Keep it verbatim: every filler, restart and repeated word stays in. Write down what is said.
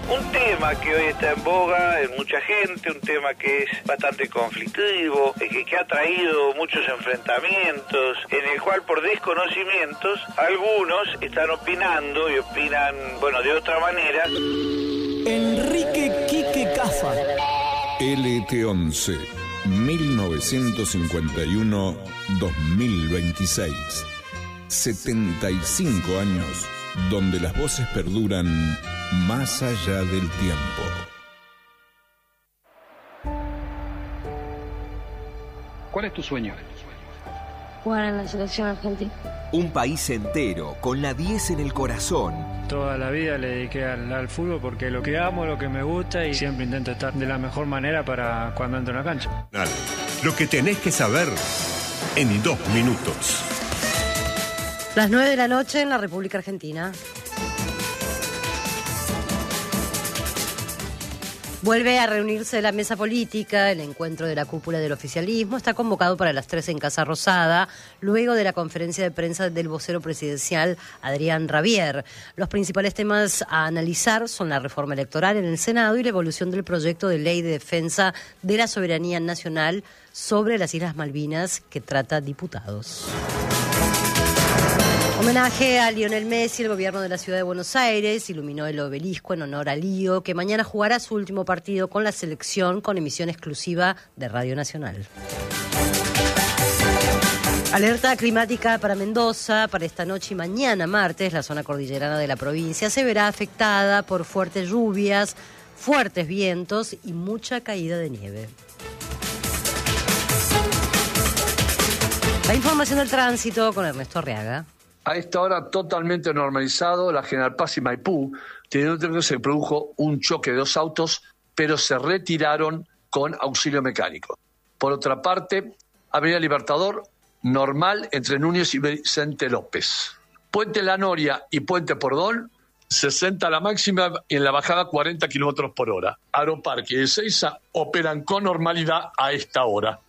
Un tema que hoy está en boga en mucha gente, un tema que es bastante conflictivo, que, que ha traído muchos enfrentamientos, en el cual por desconocimientos algunos están opinando y opinan, bueno, de otra manera. Enrique Quique Cafa. L T once, mil novecientos cincuenta y uno a dos mil veintiséis. setenta y cinco años donde las voces perduran más allá del tiempo. ¿Cuál es tu sueño? Jugar en la selección argentina. Un país entero, con la diez en el corazón. Toda la vida le dediqué al, al fútbol porque lo que amo, lo que me gusta, y siempre intento estar de la mejor manera para cuando entro en la cancha. Lo que tenés que saber en dos minutos. Las nueve de la noche en la República Argentina. Vuelve a reunirse la mesa política. El encuentro de la cúpula del oficialismo está convocado para las tres en Casa Rosada, luego de la conferencia de prensa del vocero presidencial Adrián Rabier. Los principales temas a analizar son la reforma electoral en el Senado y la evolución del proyecto de ley de defensa de la soberanía nacional sobre las Islas Malvinas que trata diputados. Homenaje a Lionel Messi. El gobierno de la ciudad de Buenos Aires iluminó el obelisco en honor a Lío, que mañana jugará su último partido con la selección con emisión exclusiva de Radio Nacional. Alerta climática para Mendoza. Para esta noche y mañana martes, la zona cordillerana de la provincia se verá afectada por fuertes lluvias, fuertes vientos y mucha caída de nieve. La información del tránsito con Ernesto Arriaga. A esta hora totalmente normalizado, la General Paz y Maipú, teniendo que se produjo un choque de dos autos, pero se retiraron con auxilio mecánico. Por otra parte, Avenida Libertador, normal entre Núñez y Vicente López. Puente La Noria y Puente Pordón, sesenta la máxima y en la bajada cuarenta kilómetros por hora. Aeroparque y Ezeiza operan con normalidad a esta hora.